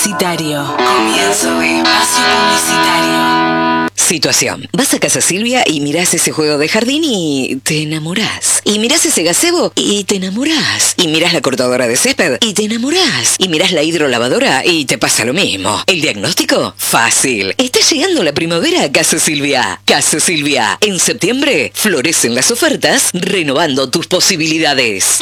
publicitario. Comienzo de espacio publicitario. Situación. Vas a casa Silvia y mirás ese juego de jardín y te enamorás. Y mirás ese gazebo y te enamorás. Y mirás la cortadora de césped y te enamorás. Y mirás la hidrolavadora y te pasa lo mismo. ¿El diagnóstico? Fácil. Está llegando la primavera a Casa Silvia. Casa Silvia. En septiembre florecen las ofertas renovando tus posibilidades.